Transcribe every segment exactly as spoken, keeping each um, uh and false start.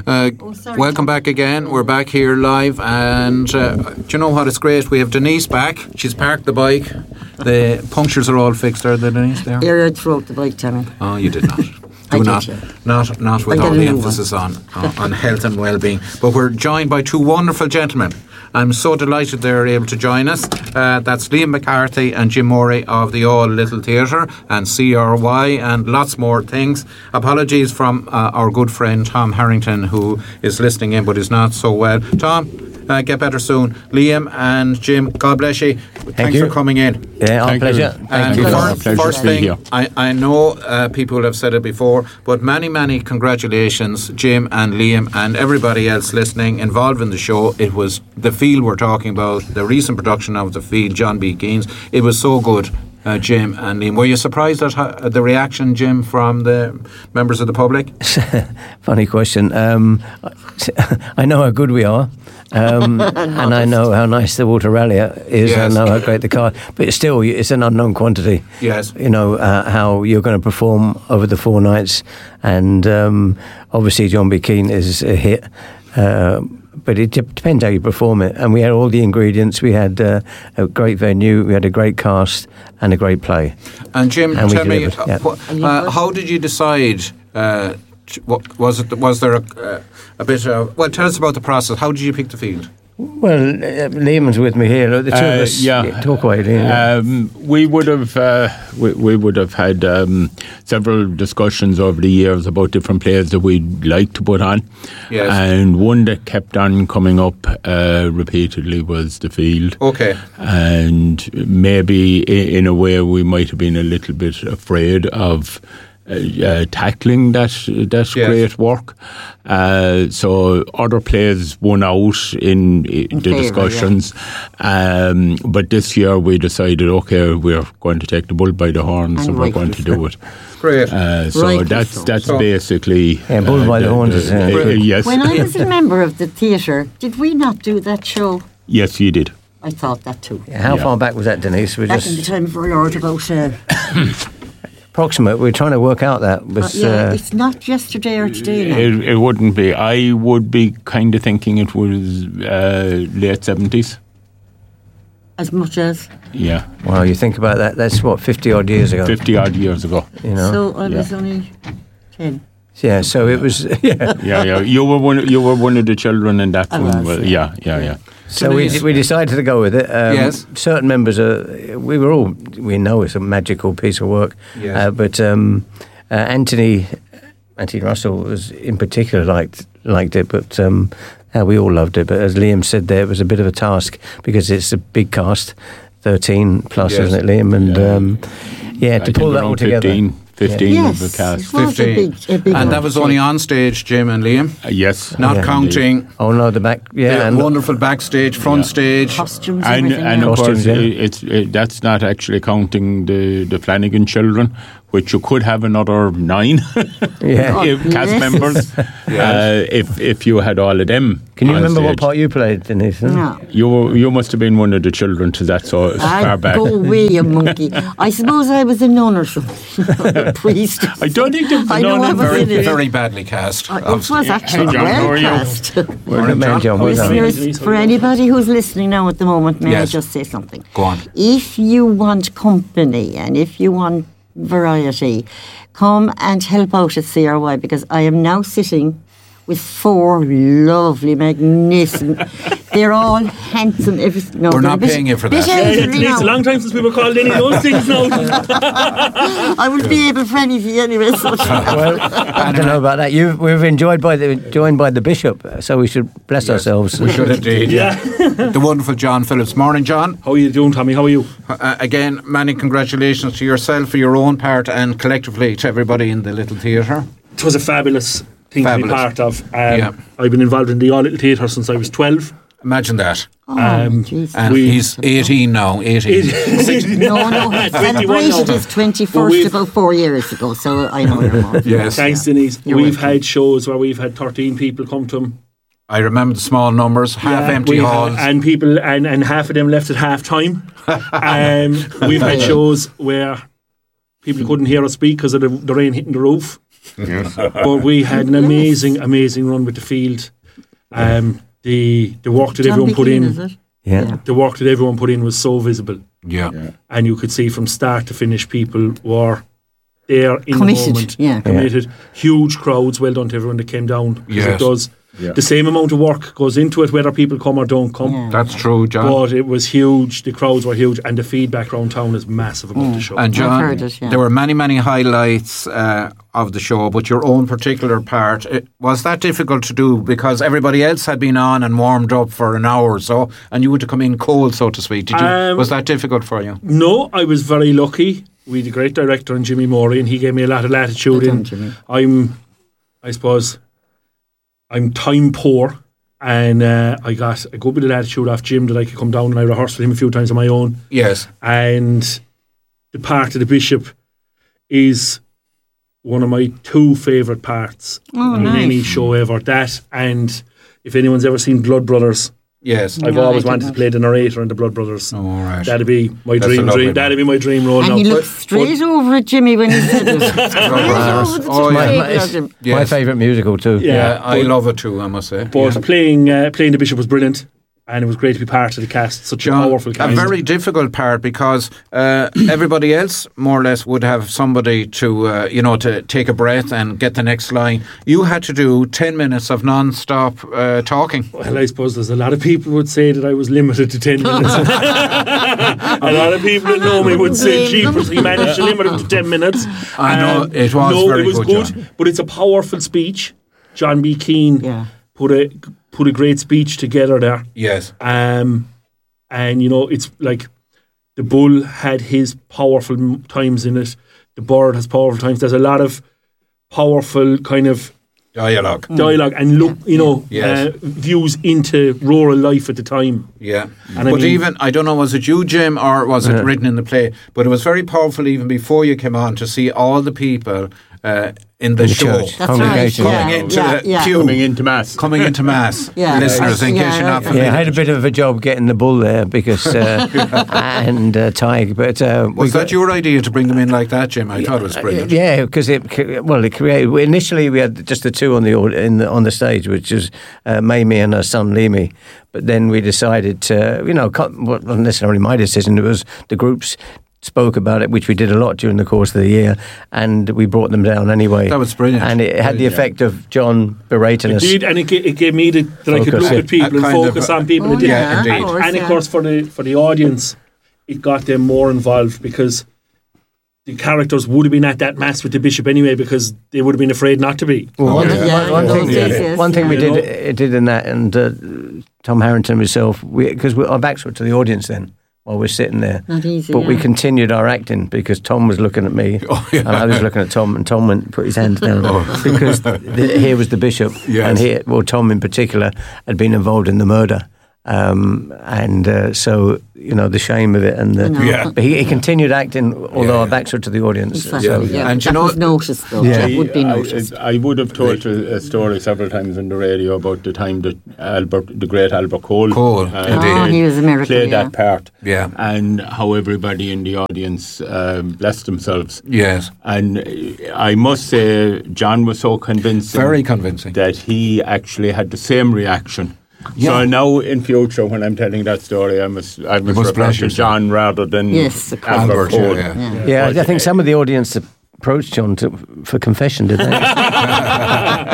Uh, oh, welcome back again. We're back here live, and uh, do you know what? It's great. We have Denise back. She's parked the bike. The punctures are all fixed. Are they, Denise? There. Yeah, I threw out the bike, Tammy. Oh, you did not. Do I not, did, yeah. not, not with all the emphasis on, on on health and well-being. But we're joined by two wonderful gentlemen. I'm so delighted they're able to join us. Uh, that's Liam McCarthy and Jim Morey of the All Little Theatre and C R Y and lots more things. Apologies from uh, our good friend Tom Harrington, who is listening in but is not so well. Tom, uh, get better soon. Liam and Jim, God bless you. Thank Thanks you. for coming in. Yeah, our Thank pleasure. You. Thank and you. First, pleasure first to be thing, here. I, I know uh, people have said it before, but many, many congratulations, Jim and Liam and everybody else listening involved in the show. It was the field we're talking about, the recent production of the field, John B. Keynes. It was so good. Uh, Jim and Liam, were you surprised at how, the reaction, Jim, from the members of the public? Funny question. Um, I know how good we are, um, and I know how nice the Water Rally is. Yes. I know how great the car, but still, it's an unknown quantity. Yes. You know uh, how you're going to perform over the four nights, and um, obviously John B. Keane is a hit. Uh, But it de- depends how you perform it. And we had all the ingredients. We had uh, a great venue, we had a great cast, and a great play. And Jim, and tell me, yeah. uh, uh, how did you decide? Uh, what, was it? Was there a, uh, a bit of? Well, tell us about the process. How did you pick the field? Well, uh, Liam's with me here. The two Uh, of us yeah. talk away. Liam. Um, we would have uh, we, we would have had um, several discussions over the years about different players that we'd like to put on. Yes. And one that kept on coming up uh, repeatedly was the field. Okay. And maybe in, in a way we might have been a little bit afraid of Uh, uh, tackling that that Yes. great work. Uh, so other players won out in, in, In the favour, discussions. Um, but this year we decided, okay, we're going to take the bull by the horns and, And we're going to do it. Great. Uh, so Rightly that's so. that's So- basically Yeah, bull by the horns is, uh, uh, yes, When I was a member of the theatre, did we not do that show? yes, you did. I thought that too. How yeah. far back was that, Denise? We're Back in the just time of our Lord, about uh, approximate. We're trying to work out that. uh, Was, yeah, uh, it's not yesterday or today now. It, it wouldn't be. I would be kind of thinking it was uh, late seventies. As much as. Yeah, well, you think about that. That's what fifty odd years ago. fifty odd years ago. You know. So I was Yeah. only ten. Yeah. So it was. Yeah. Yeah, yeah. You were one. You were one of the children in that I one. was, Well, yeah. yeah, yeah, yeah. So we Denise. we decided to go with it. Um, Yes. Certain members are. We were all. We know it's a magical piece of work. Yes. Uh, but um, uh, Anthony, Anthony Russell was in particular liked liked it, but. Um, uh, we all loved it, but as Liam said there, it was a bit of a task because it's a big cast, thirteen plus, Yes. isn't it, Liam? And Yeah. um, yeah, I to think pull that around all together. fifteen, fifteen Yes, of the cast. it was a big, a big And that was only on stage, Jim and Liam, Uh, yes, not Yeah. counting Oh no, the back, yeah, the and wonderful backstage, front Yeah. stage. costumes, And everything. and else. of course, Costumes, yeah. it, it's it, that's not actually counting the the Flanagan children, which you could have another nine yeah. if cast yes. members uh, if if you had all of them. Can you on remember what stage. part you played, Denise? No. You were, you must have been one of the children to that so far I back. go away, you monkey. I suppose I was a nun or something. A priest. I don't think there's I know none I in was Very, in it. very badly cast. Uh, It was actually John, how are well you? cast. Well, good man, John. Well done. Listeners, for anybody who's listening now at the moment, may Yes. I just say something? Go on. If you want company and if you want variety, come and help out at C R Y, because I am now sitting with four lovely, magnificent. They're all handsome. Everything. No, We're they're not a bit- paying you for bit that. Yeah, elderly it's, it's a now. long time since we were called any of those things now. I will be able for anything anyway. So. Well, I don't know about that. You, we've enjoyed by the joined by the bishop, so we should bless ourselves. We should indeed. Yeah. The wonderful John Phillips. Morning, John. How are you doing, Tommy? How are you? Uh, again, many congratulations to yourself for your own part and collectively to everybody in the Little Theatre. It was a fabulous thing Fabulous. to be part of. Um, Yeah. I've been involved in the All Little Theatre since I was twelve. Imagine that. Oh, Um, Jesus. And We- he's eighteen now, eighteen. No, no, he twenty-one celebrated now. his But twenty-first we've- about four years ago, so I know you're more. Yes. Thanks, Denise. You're we've welcome. had shows where we've had thirteen people come to them. I remember the small numbers, half Yeah, empty we- halls. and people, and, and half of them left at half time. um, we've had shows where people couldn't hear us speak because of the, the rain hitting the roof. Yes. But we had an amazing, amazing run with the field. Um, the the work that John everyone put McKean, in, is it? Yeah. the work that everyone put in was so visible, Yeah. Yeah. and you could see from start to finish people were there in Committed, the moment, yeah. committed. Huge crowds. Well done to everyone that came down. 'Cause Yes. it does. Yeah. The same amount of work goes into it, whether people come or don't come. Yeah. That's true, John. But it was huge. The crowds were huge, and the feedback around town is massive about the show. And John, I've heard it, yeah. there were many, many highlights uh, of the show, but your own particular part, it, was that difficult to do because everybody else had been on and warmed up for an hour or so, and you would have come in cold, so to speak. Did you? Um, was that difficult for you? No, I was very lucky. We had a great director in Jimmy Morey, and he gave me a lot of latitude. Well done, in Jimmy. I'm, I suppose, I'm time poor, and uh, I got a good bit of latitude off Jim that I could come down and I rehearsed with him a few times on my own. Yes. And the part of the bishop is one of my two favourite parts Oh, in nice. any show ever. That, and if anyone's ever seen Blood Brothers, Yes. I've No, always I wanted to didn't. play the narrator in the Blood Brothers. All right. That'd be my That's a dream. lovely dream one. that'd be my dream role And now. he But- looked straight over at Jimmy when he said it. Straight over the Oh, yeah. table My, at him. my Yes. favourite musical too. Yeah. Yeah, I but- love it too, I must say. But Yeah. playing uh, playing the bishop was brilliant, and it was great to be part of the cast. Such John, a powerful a cast. very difficult part because uh, everybody else more or less would have somebody to uh, you know to take a breath and get the next line. You had to do ten minutes of non-stop uh, talking. Well, I suppose there's a lot of people would say that I was limited to ten minutes. A lot of people that know me would say, "Jeepers, he managed to limit it to ten minutes." I know, it was no, very it was good, good, John. but it's a powerful speech. John B. Keane Yeah. put a put a great speech together there. Yes. Um, and you know, it's like the bull had his powerful m- times in it. The bird has powerful times. There's a lot of powerful kind of Dialogue. dialogue and look, you know, Yes. uh, views into rural life at the time. Yeah. And I but mean- even, I don't know, was it you, Jim, or was it Yeah. written in the play? But it was very powerful even before you came on to see all the people uh, in the, In the show church. That's Congregation. right. coming Yeah, into yeah, the yeah. queue, Coming into mass. coming into mass. Yeah. Listeners, in Yeah, case you're not yeah. familiar. Yeah, I had a bit of a job getting the bull there because uh, and uh, Tig, but uh, we Was got- that your idea to bring them in like that, Jim? I thought it was brilliant. Yeah, because it c- well, it created. Initially, we had just the two on the au- in the, on the stage, which is uh, Mamie and her son Lemi. But then we decided to, you know, co- well, not necessarily my decision. It was the groups spoke about it, which we did a lot during the course of the year, and we brought them down anyway. That was brilliant. and it had the effect of John berating It us. did, and it, ga- it gave me the, that I could Focus, look yeah. at people A and kind of focus a- on people. Oh, and did- yeah, and, indeed. Of course, and of yeah. course, for the for the audience, it got them more involved because the characters would have been at that mass with the bishop anyway because they would have been afraid not to be. Well, one, Yeah, one- one yeah, thing, yes, yes, one thing we yeah. did You know? it did in that, and uh, Tom Harrington himself, because our backs were to the audience then while we're sitting there. Not easy, But we yeah. continued our acting because Tom was looking at me, Oh, yeah. and I was looking at Tom, and Tom went put his hands down because the, here was the bishop, Yes. and here, well, Tom in particular had been involved in the murder. Um, and uh, so, you know, the shame of it. and the, know. Yeah. But he, he continued acting, although Yeah, our yeah. backs were to the audience. Exactly, So, yeah. And you that know- was noticed, though. Yeah. That would be I- noticed. I, I would have told a, a story several times on the radio about the time that Albert, the great Albert Cole, Cole, uh, indeed. Oh, he was a miracle, played yeah. that part. Yeah. And how everybody in the audience um, blessed themselves. Yes. And uh, I must say, John was so convincing. Very convincing. That he actually had the same reaction. Yeah. So now in future, when I'm telling that story, I must I must, must refer bless to yourself. John rather than Yes, of course. Albert, Albert, Cole. yeah, yeah. yeah, But, I think uh, some of the audience approached John to, for confession, did they? I,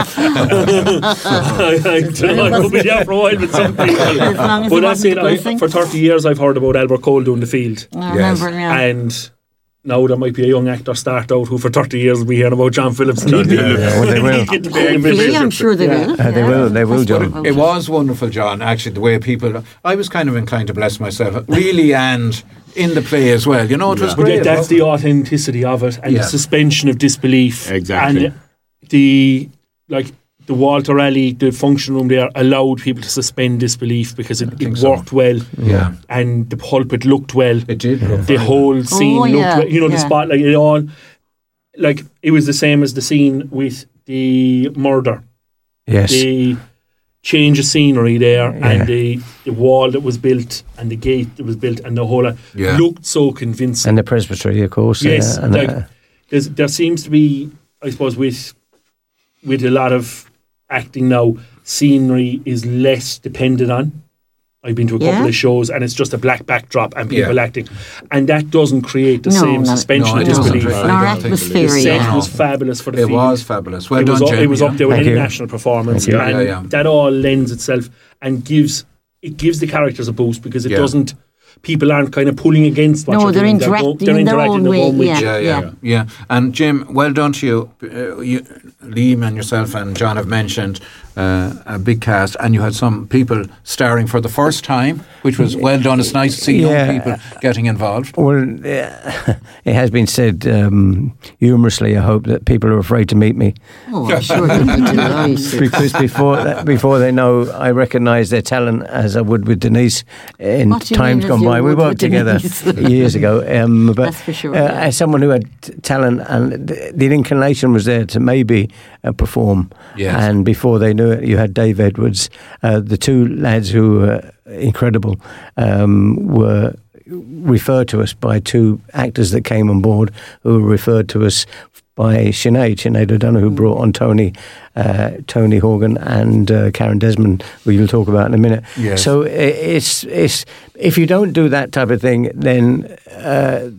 I don't know, I could be there for a while with some people. As long as But he that's wasn't it. I, cursing. for thirty years, I've heard about Albert Cole doing the field. I Yes. remember, yeah. And now there might be a young actor start out who for thirty years will be hearing about John Phillips. And he'd be- Yeah, well, they will. he'd get to play him. Hopefully, I'm sure they will. Uh, they will, they will, That's what John. it It was wonderful, John, actually, the way people... I was kind of inclined to bless myself, really, and in the play as well. You know, it was But great. that- that's the authenticity of it and Yeah. the suspension of disbelief. Exactly. And the, like, the Walter Alley, the function room there, allowed people to suspend disbelief because it, think it so. worked well. Yeah. And the pulpit looked well. It did look The very whole scene Oh, looked yeah, well. You know, the yeah. spotlight, it all, like, it was the same as the scene with the murder. Yes. The change of scenery there and the, the wall that was built and the gate that was built and the whole Yeah. looked so convincing. And the presbytery, of course. yes, uh, and, like uh, there's, there seems to be, I suppose, with with a lot of acting now, scenery is less dependent on. I've been to a couple Yeah. of shows and it's just a black backdrop and people Yeah. acting. And that doesn't create the No, same no. suspension No, of it doesn't. disbelief. I Nor don't think it atmosphere, is. The set yeah. was fabulous for the It field. was fabulous. Well it done, was, up, Jamie. it was up there with Thank any you. national performance, Thank you. and Yeah, yeah. that all lends itself and gives it gives the characters a boost because it Yeah. doesn't. People aren't kind of pulling against what No, you're they're doing. interacting go- they're in their interacting own way, with yeah. you. Yeah, yeah, yeah, And Jim, well done to you. Uh, you Liam and yourself and John have mentioned uh, a big cast, and you had some people starring for the first time, which was well done. It's nice to see Yeah. young people getting involved. Well, uh, it has been said um, humorously, I hope, that people are afraid to meet me. Oh, I'm sure they'll be delighted. Because before that, before they know, I recognise their talent as I would with Denise in What do you times mean gone as you by. We would worked with together Denise? years ago. Um, but That's for sure, uh, yeah. as someone who had t- talent and the, the inclination was there to maybe uh, perform, Yes. and before they knew it, you had Dave Edwards, uh, the two lads who were incredible, um, were referred to us by two actors that came on board, who were referred to us by Sinead, Sinead O'Donoghue, who brought on Tony, uh, Tony Horgan and uh, Karen Desmond, who you'll talk about in a minute. Yes. So i- it's it's if you don't do that type of thing, then uh,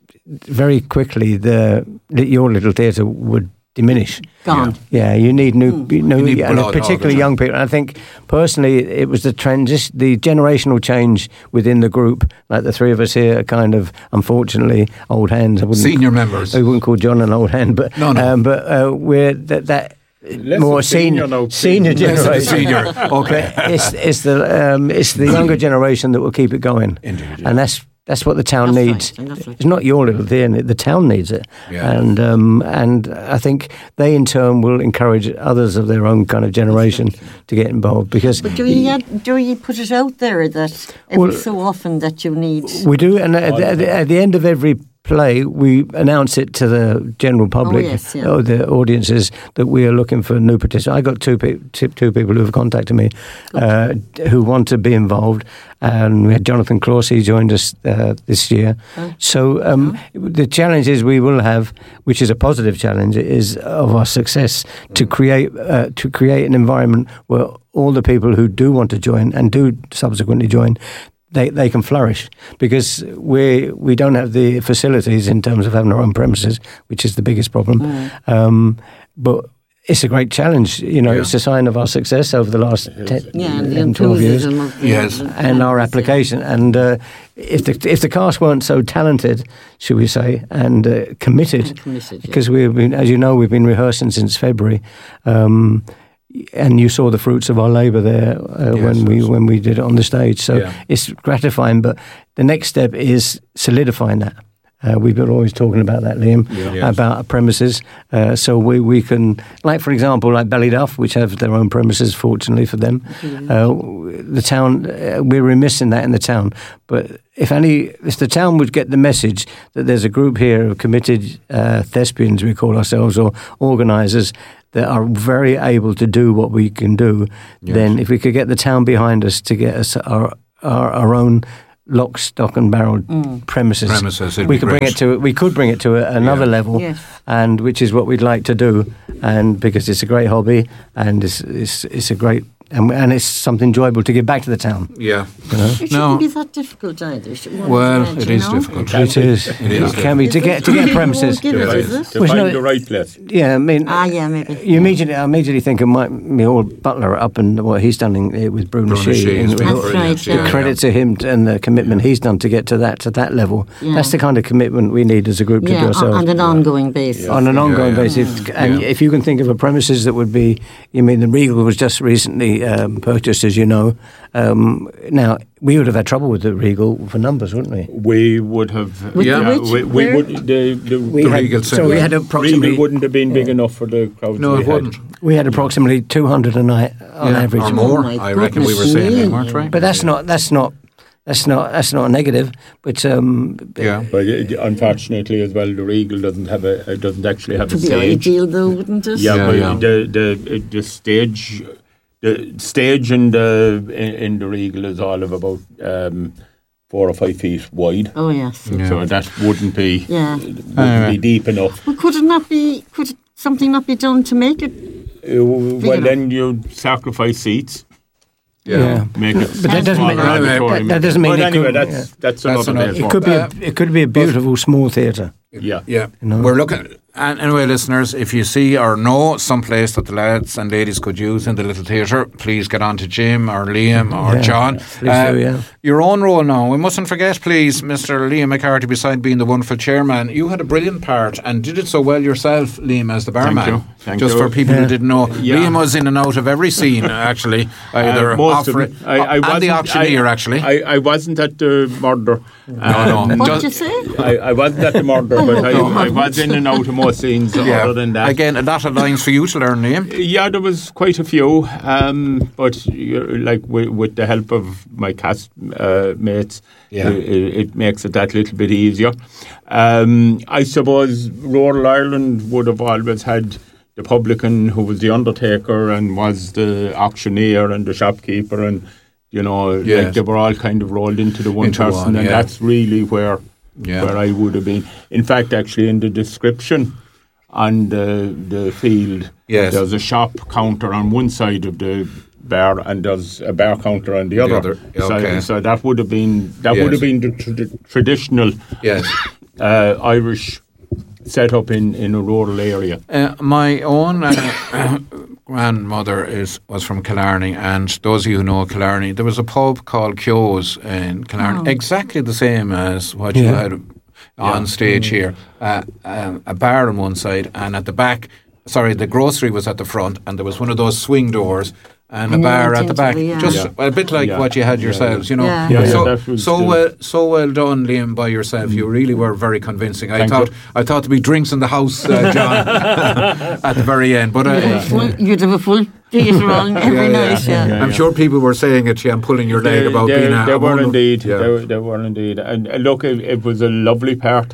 very quickly the, the your little theatre would diminish. Gone. Yeah, you need new, you know, You need and blood all the particularly time. young people. And I think personally, it was the transition, the generational change within the group. Like the three of us here are kind of, unfortunately, old hands. I wouldn't, Senior members. I wouldn't call John an old hand, but No, no. Um, but uh, we're that that. Less more of senior senior, now, senior please. Less of generation. senior. Okay, it's it's the um, it's the younger generation that will keep it going, Indeed, yeah. and that's that's what the town That's needs. right, and that's right. It's not your little theatre; the town needs it, Yeah. and um, and I think they in turn will encourage others of their own kind of generation to get involved because But do you, add- do you put it out there that every Well, so often that you need... we do, and at, the- at, the- at the end of every play, we announce it to the general public, yes, yeah. or the audiences, that we are looking for new participants. I got two, pe- two, two people who have contacted me uh, who want to be involved, and we had Jonathan Clausey joined us uh, this year. Oh. So um, the challenge is we will have, which is a positive challenge, is of our success to create uh, to create an environment where all the people who do want to join and do subsequently join, they they can flourish, because we we don't have the facilities in terms of having our own premises, which is the biggest problem. Um, but it's a great challenge. You know, Yeah. it's a sign of our success over the last ten, Yeah, and the eleven, twelve years. enthusiasm of the... Yes. the- And our yeah. application, and uh, if the if the cast weren't so talented, should we say, and uh, committed, And committed, yeah. because we've been, as you know, we've been rehearsing since February, um, and you saw the fruits of our labour there uh, Yes, when we yes. when we did it on the stage. So Yeah. it's gratifying, but the next step is solidifying that. Uh, we've been always talking about that, Liam, Yes. about our premises. Uh, so we, we can, like for example, like Ballyduff, which have their own premises, fortunately for them. Uh, the town, uh, we're remiss in that in the town. But if any, if the town would get the message that there's a group here of committed uh, thespians, we call ourselves, or organisers, that are very able to do what we can do, then if we could get the town behind us to get us our our, our own lock, stock, and barrel premises, Premises, it'd we be could bring great. it to we could bring it to a, another Yeah. level, Yes. and which is what we'd like to do, and because it's a great hobby and it's it's, it's a great and, and it's something enjoyable to give back to the town. Yeah. You know? It shouldn't No. be that difficult either. It shouldn't- Well, wouldn't it you is know? difficult. It is. It is It can be to Is get it? to get You premises. won't give it, Yeah. is To it? Well, find no- the right place. Yeah, I mean, Ah, yeah, maybe. You Yeah. immediately, I immediately think of my, my old Butler up and what he's done in, with Bruno Bruno Shee. Shee has and been with- That's brilliant. right, Yeah, yeah. Credit to him and the commitment he's done to get to that to that level. Yeah. That's the kind of commitment we need as a group to Yeah, do on, ourselves. on an ongoing basis. On an ongoing yeah. basis, and Yeah. if you can think of a premises that would be, you mean the Regal was just recently um, purchased, as you know. Um, now we would have had trouble with the Regal for numbers, wouldn't we? We would have. With Yeah. the which? we, we Where? would. The, the, We the had, Regal so Centre. we had approximately Regal wouldn't have been big enough for the crowds. No, we it had. wouldn't. we had approximately two hundred a night on Yeah, average. or more. Oh, my I reckon we were goodness saying me. that, weren't we? But that's not that's not that's not that's not a negative. But um, Yeah. But uh, unfortunately, as well, the Regal doesn't have a uh, doesn't actually have To a be stage. ideal, though, wouldn't it? Yeah, Yeah, but yeah. the the the stage, the stage in the in, in the Regal is all of about um, four or five feet wide. Oh, yes. Yeah. So that wouldn't be Yeah. wouldn't Anyway. be deep enough. Well, could it not be, could something not be done to make it Uh, well, then you sacrifice seats. Yeah. Yeah. Make it But that doesn't mean, auditorium. that, that doesn't mean But it anyway, could, that's yeah. that's That's another another- day's It work. could be a, Uh, it could be a beautiful small theatre. Yeah. Yeah, know? we're looking. And anyway, listeners, if you see or know some place that the lads and ladies could use in the little theatre, please get on to Jim or Liam or Yeah, John. please do, yeah. Your own role now. We mustn't forget, please, Mister Liam McCarthy, beside being the wonderful chairman, you had a brilliant part and did it so well yourself, Liam, as the barman. Thank you. Thank Just you. for people Yeah. who didn't know, Yeah. Liam was in and out of every scene, actually. Either Uh, most of offering, it. I, I and the wasn't- auctioneer, I, actually. I, I wasn't at the murder. no, no. What did Just- you say? I, I wasn't at the murder, but I, I was in and out of most scenes yeah. other than that. Again, a lot of lines for you to learn, Liam. Yeah, there was quite a few, um, but you're, like with, with the help of my cast uh, mates, Yeah. it, it makes it that little bit easier. Um, I suppose rural Ireland would have always had the publican who was the undertaker and was the auctioneer and the shopkeeper, and you know, Yes. like they were all kind of rolled into the one Into person, one, and yeah. that's really where Yeah. where I would have been. In fact, actually, in the description on the the field, Yes. there's a shop counter on one side of the bar, and there's a bar counter on the other. other, okay. So, so that would have been that Yes. would have been the, tr- the traditional Yes. uh, Irish setup in, in a rural area. Uh, my own uh, grandmother is was from Killarney, and those of you who know Killarney, there was a pub called Kyo's in Killarney, Oh. exactly the same as what you Yeah. had on stage here. Uh, um, a bar on one side, and at the back, sorry, the grocery was at the front, and there was one of those swing doors. And a And bar it at the went back, into the, yeah. just Yeah. a bit like Yeah. what you had Yeah, yourselves, yeah. you know. Yeah. Yeah, yeah, so that was so the- well, so well done, Liam, by yourself. You really were very convincing. I Thank thought, you. I thought there'd be drinks in the house, uh, John, at the very end. But uh, Full, you'd have a full theatre on every Yeah, yeah. night, yeah. Yeah. I'm sure people were saying it. Yeah, I'm pulling your leg They- about they, being a. they a were wonder- indeed. Yeah. They, were- they were indeed. And uh, look, it, it was a lovely part,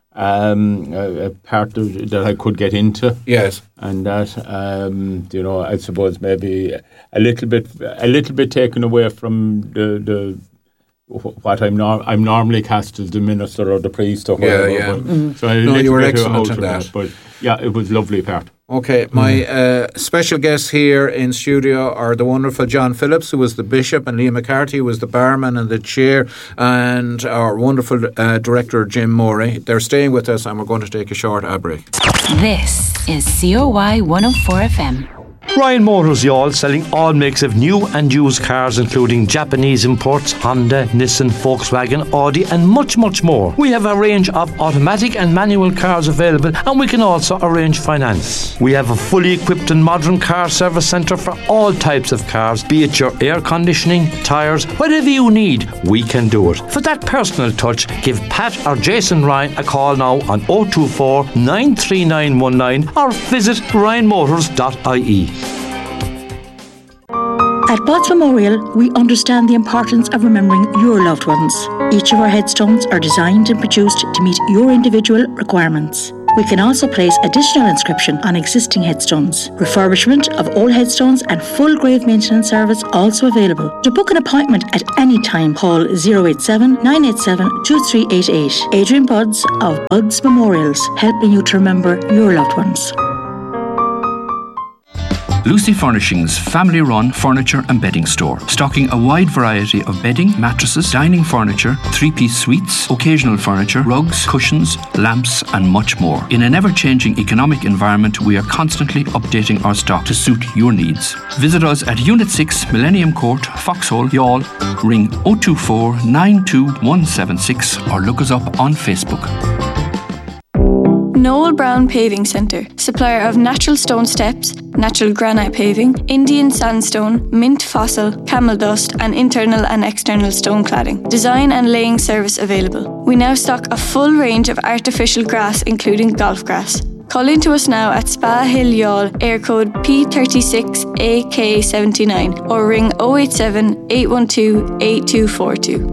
um, a, a part of, that I could get into. Yes. And that, um, you know, I suppose maybe a little bit, a little bit taken away from the the what I'm nor- I'm normally cast as the minister or the priest or Yeah, whatever. yeah. but- So a No, little you were bit excellent out at of that. But yeah, it was a lovely part. Okay, my uh, special guests here in studio are the wonderful John Phillips, who was the bishop, and Liam McCarthy, who was the barman and the chair, and our wonderful uh, director, Jim Morey. They're staying with us, and we're going to take a short ad break. This is C O Y one oh four F M. Ryan Motors, y'all, selling all makes of new and used cars, including Japanese imports, Honda, Nissan, Volkswagen, Audi, and much, much more. We have a range of automatic and manual cars available, and we can also arrange finance. We have a fully equipped and modern car service centre for all types of cars, be it your air conditioning, tyres, whatever you need, we can do it. For that personal touch, give Pat or Jason Ryan a call now on oh two four, nine three nine one nine or visit ryan motors dot I E. At Botts Memorial, we understand the importance of remembering your loved ones. Each of our headstones are designed and produced to meet your individual requirements. We can also place additional inscription on existing headstones. Refurbishment of old headstones and full grave maintenance service also available. To book an appointment at any time, call oh eight seven, nine eight seven, two three eight eight. Adrian Budds of Budds Memorials, helping you to remember your loved ones. Lucy Furnishings family-run furniture and bedding store, stocking a wide variety of bedding, mattresses, dining furniture, three-piece suites, occasional furniture, rugs, cushions, lamps and much more. In an ever-changing economic environment, we are constantly updating our stock to suit your needs. Visit us at Unit six, Millennium Court, Foxhole, Youghal. Ring oh two four, nine two one seven six or look us up on Facebook. Noel Brown Paving Centre, supplier of natural stone steps, natural granite paving, Indian sandstone, mint fossil, camel dust and internal and external stone cladding. Design and laying service available. We now stock a full range of artificial grass including golf grass. Call in to us now at Spa Hill Youghal, air code P thirty-six A K seventy-nine or ring oh eight seven, eight one two, eight two four two.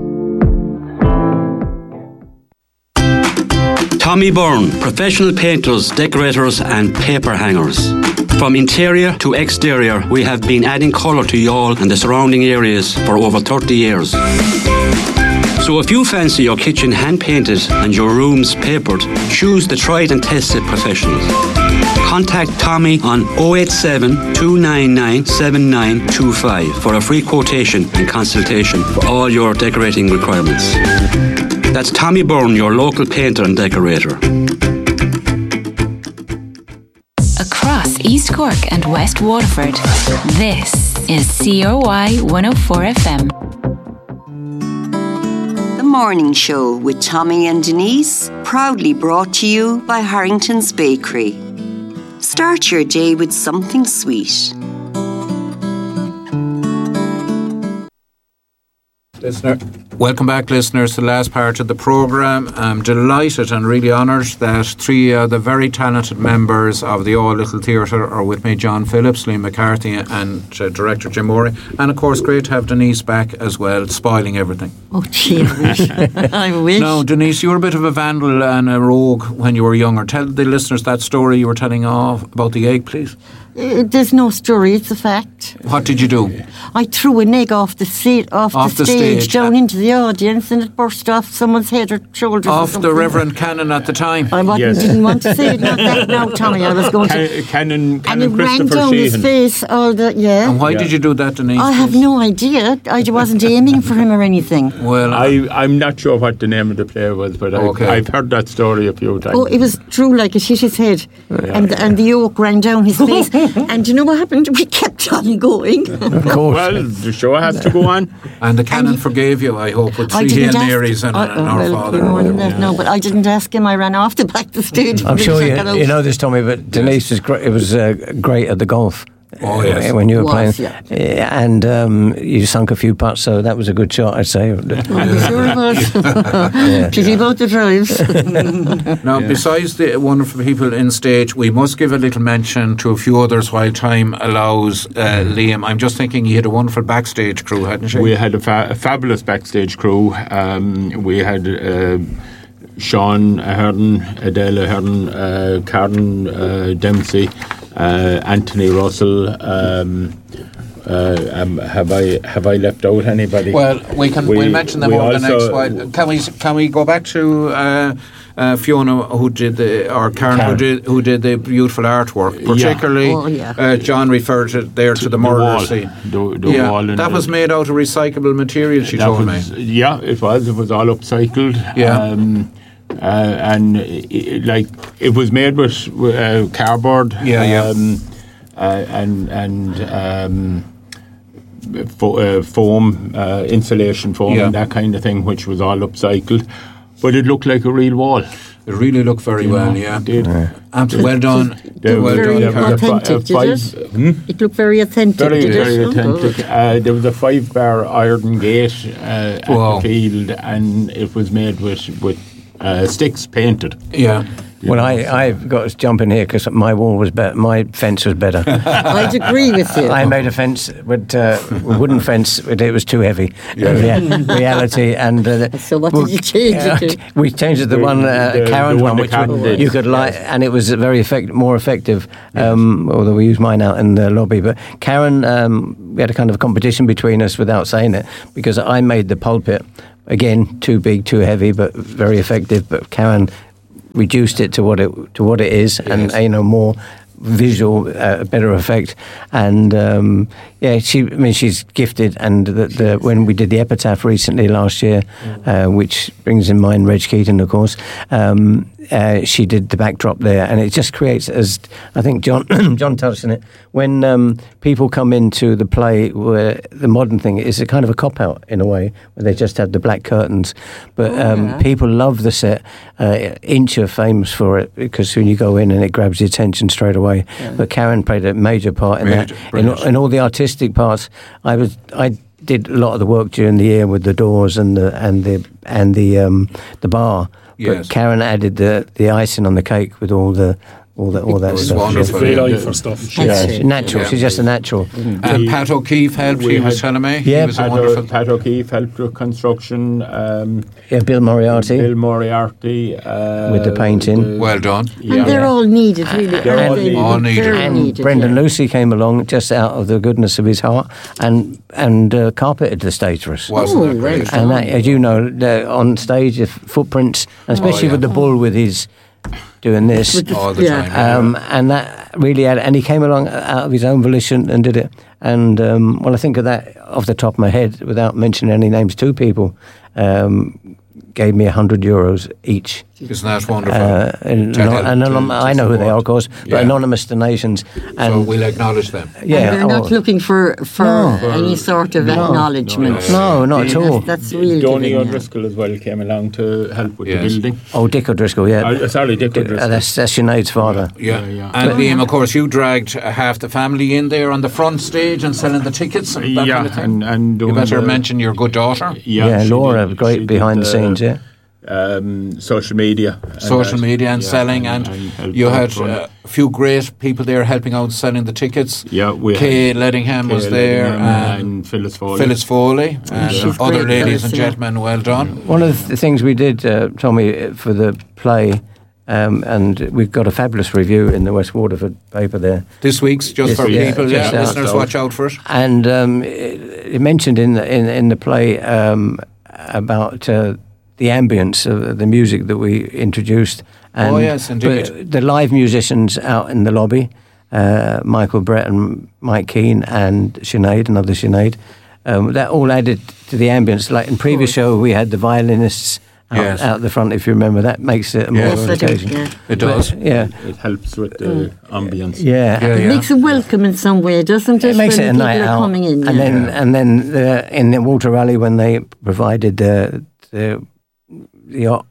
Tommy Byrne, professional painters, decorators and paper hangers. From interior to exterior, we have been adding colour to Youghal and the surrounding areas for over thirty years. So if you fancy your kitchen hand-painted and your rooms papered, choose the tried and tested professionals. Contact Tommy on oh eight seven, two nine nine, seven nine two five for a free quotation and consultation for all your decorating requirements. That's Tommy Byrne, your local painter and decorator. Across East Cork and West Waterford, this is C O Y one oh four F M. The Morning Show with Tommy and Denise, proudly brought to you by Harrington's Bakery. Start your day with something sweet. Listener, welcome back, listeners, to the last part of the programme. I'm delighted and really honoured that three of the very talented members of the All Little Theatre are with me: John Phillips, Liam McCarthy, and uh, Director Jim Morey. And of course, great to have Denise back as well, spoiling everything. Oh, gee, I wish. I wish. Now, Denise, you were a bit of a vandal and a rogue when you were younger. Tell the listeners that story you were telling off about the egg, please. Uh, there's no story, it's a fact. What did you do? I threw an egg off the seat, off, Off the, the stage, stage. down into the audience, and it burst off someone's head or shoulders. or Off the something. Reverend Cannon at the time. I wasn't, Yes. didn't want to say it, not that now, Tommy. I was going to. Can- Canon, And Canon it ran Christopher down his Sheehan. face, all the, yeah. And why Yeah. did you do that, Denise? I have no idea. I wasn't aiming for him or anything. Well, I, I'm not sure what the name of the play was, but Okay. I've, I've heard that story a few times. Oh, it was true, like it hit his head, and and the yolk ran down his face. And you know what happened? We kept on going. Of course. Well, the show has to go on. and the Canon forgave you, I hope, with I three Hail didn't ask- Marys and I- an oh, Our well, Father. you or know, whatever. that- No, but I didn't ask him. I ran off the back the stage. I'm sure you, Check it out. you know this, Tommy, but Denise was great. It was uh, great at the golf. Oh, yes. uh, when you were Was, playing, yeah. Yeah, and um, you sunk a few putts, so that was a good shot, I'd say. Oh, you sure it was. Pity about the drives. Now, besides the wonderful people in stage, we must give a little mention to a few others while time allows. Uh, Liam, I'm just thinking you had a wonderful backstage crew, hadn't you? We had a, fa- a fabulous backstage crew. Um, we had uh, Sean Ahern, Adele Ahern, uh, Karen uh, Dempsey, uh, Anthony Russell. Um, uh, um, have I have I left out anybody? Well, we can We- we'll mention them we over the next also- while. Can we can we go back to uh, uh, Fiona, who did the or Karen, who Karen. did who did the beautiful artwork, particularly. Oh, yeah. uh, John referred to there to the murder wall. scene. The, the yeah, wall and that the- was made out of recyclable material. She that told was, me. Yeah, it was. It was all upcycled. Yeah. Um, uh, and i i like it was made with uh, cardboard. Yeah, yeah. Um, uh, and and um, fo- uh, foam, uh, insulation foam, Yeah. and that kind of thing, which was all upcycled. But it looked like a real wall. It really looked very You well. know, Yeah, it did. Abs- well done. There well was- very done, there was a Karen. fi- a authentic, did five- it? Hmm? It looked very authentic. Very, did very it? Oh, authentic. good. Uh, there was a five-bar iron gate uh, at Wow. the field, and it was made with with uh, sticks painted. Yeah. Well, I, I've got to jump in here because my wall was better, my fence was better. I'd agree with you. I made a fence, but uh, a wooden fence, but it was too heavy. Yeah. Rea- reality and uh, So what did you change it to? we changed it to the one uh, The- the Karen's one one, that which Karen we- did. you could light, and it was very effect, more effective. Um, although we used mine out in the lobby, but Karen, um, we had a kind of competition between us without saying it because I made the pulpit again too big, too heavy, but very effective. But Karen reduced it to what it to what it is, and you know more visual, uh, better effect. And um, yeah, she. I mean, she's gifted. And the, the, when we did the epitaph recently last year, uh, which brings in mind Reg Keaton, of course, um, uh, she did the backdrop there, and it just creates, as I think John John touched on it, when um, people come into the play, where the modern thing is a kind of a cop out in a way, where they just have the black curtains, but Oh, um, yeah. people love the set. Uh, Inch are famous for it because when you go in and it grabs the attention straight away. Yeah. But Karen played a major part in Major, that. In, brilliant. in all the artistic parts, I was I did a lot of the work during the year with the doors and the and the and the um, the bar. Yes. But Karen added the, the icing on the cake with all the all that, all that It's stuff. wonderful. Great Yeah. eye for stuff. Yeah, she's natural. Yeah. She's just a natural. And Pat O'Keefe helped, We he was had- telling me. Yeah, he was a Pat, wonderful. O- Pat O'Keefe helped with construction. Um, Yeah, Bill Moriarty. Bill Moriarty uh, With the painting. Well done. Yeah. And they're all needed, really. They're aren't all they? needed. All needed. Very And needed, Brendan yeah. Lucy came along just out of the goodness of his heart and and uh, carpeted the stage for us. Wasn't Oh, that great? well And that, as you know, the, on stage, the footprints, especially yeah. with the bull with his doing this, With the- All the yeah. time. um, and that really had, and he came along out of his own volition and did it. And um, well, I think of that off the top of my head, without mentioning any names, two people um, gave me a hundred euros each. Isn't that wonderful? Uh, and, To help, and to- anon- to I know who they are, of course, but Yeah. anonymous donations. And so we'll acknowledge them. yeah, and they're not oh, looking for, for No. any sort of acknowledgement. no, not at all. That's, that's really Donny giving, yeah. O'Driscoll as well came along to help with Yes. the building. Oh, Dick O'Driscoll, yeah. Uh, sorry, Dick Dick- O'Driscoll. uh, that's, that's Sinead's father. Yeah. Yeah, yeah. And Liam, of course, you dragged uh, half the family in there on the front stage and selling the tickets. And that yeah, kind of thing. and, and You doing better the- mention your good daughter. Yeah, Yeah, she Laura, did- great she behind did, the scenes, yeah. Um, social media, and Social that. media and Yeah, selling, and, help you out had front. uh, a few great people there helping out selling the tickets. Yeah, we Kay had Leddingham was Kay there, Leddingham and and Phyllis Foley. Phyllis Foley, and She's other great, ladies Phyllis, and yeah. gentlemen. Well done. One of the things we did, uh, Tommy, for the play, um, and we've got a fabulous review in the West Waterford paper there. This week's just Yes, for yeah, people. just Yeah, out. listeners, watch out for it. And um, it, it mentioned in the, in, in the play um, about uh, the ambience of the music that we introduced. And, Oh, yes, indeed. But the live musicians out in the lobby, uh, Michael Brett and Mike Keane and Sinead, another Sinead, um, that all added to the ambience. Like in previous show, we had the violinists out, Yes. out the front, if you remember. That makes it more Yes, of an I do, occasion. yeah. It does. But, yeah. It helps with the ambience. Yeah. Yeah, It yeah. makes it welcome in some way, doesn't it? It makes when it a people night are out, coming in. and yeah. then and then the, in the Walter Rally when they provided the the the, o-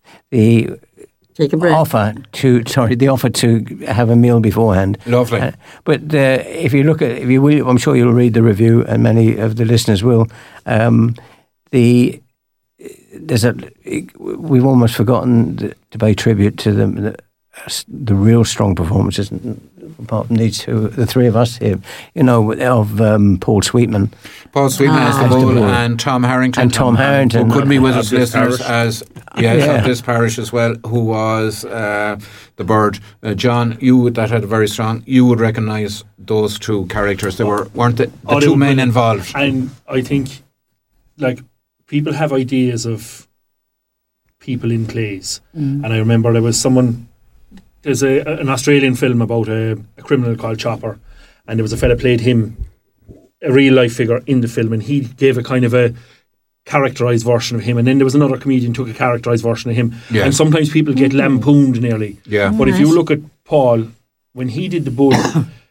the Take a break. offer to sorry the offer to have a meal beforehand. Lovely. Uh, but uh, if you look at if you will, I'm sure you'll read the review, and many of the listeners will. Um, the there's a we've almost forgotten the, to pay tribute to them. The, the real strong performances, apart from these two, the three of us here, you know, of um, Paul Sweetman. Paul Sweetman as the As the bull, bull. and Tom Harrington. And Tom Harrington. Who couldn't be with Of us, this listeners, parish. as yes, Yeah. of this parish as well, who was uh, the bird. Uh, John, you would, that had a very strong, you would recognise those two characters. They were, weren't the, the Oh, they two were men brilliant. involved. And I think, like, people have ideas of people in plays. Mm. And I remember there was someone, there's a, an Australian film about a, a criminal called Chopper, and there was a fella played him, a real life figure in the film, and he gave a kind of a characterised version of him, and then there was another comedian who took a characterised version of him. Yeah. And sometimes people get lampooned nearly. Yeah. But if you look at Paul, when he did the bull,